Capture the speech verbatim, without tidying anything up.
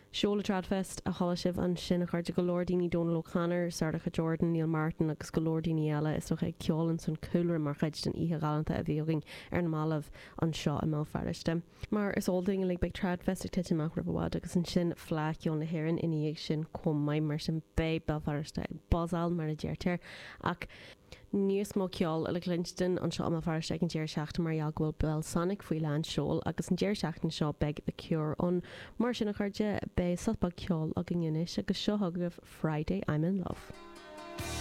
Seola Tradfest a chola sibh an sin a chuirte go Lordíní Donal O'Connor, Sardacha Jordan, Neil Martin agus go Lordíní eile is socha ceolann san coolar mar chuid den ihe galanta a bhíoring ar na málamh an seo a má fariste. Mar is olding le big Tradfest ag tiite amach rabhád agus an sin flá ceol na hhéireann iníag sin com mai mar sin bé belfariste básáil mar a déirtear ach níos mó ceol a le Linston an seo am fariste ag an déir seachta mar jaaghfuil bel Sonic faoi lean seol agus an déir seachtain seo beg the Cure an mar sin a chuirde bé sotbag ceol a gin inis agus seo thugah Friday I'm in Love.